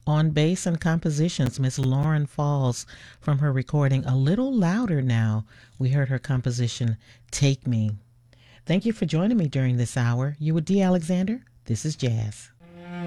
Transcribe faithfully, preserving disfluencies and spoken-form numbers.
On bass and compositions, Miss Lauren Falls from her recording A Little Louder Now. We heard her composition Take Me. Thank you for joining me during this hour. You with D. Alexander. This is Jazz.